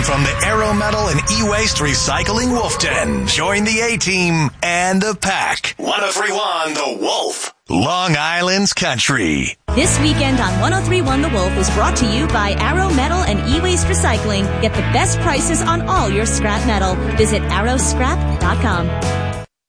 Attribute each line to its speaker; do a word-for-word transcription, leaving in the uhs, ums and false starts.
Speaker 1: from the Aero Metal and E-Waste Recycling Wolf Den. Join the A-Team and the pack. one oh three point one The Wolf. Long Island's Country.
Speaker 2: This weekend on one oh three point one The Wolf is brought to you by Aero Metal and E-Waste Recycling. Get the best prices on all your scrap metal. Visit arrow scrap dot com.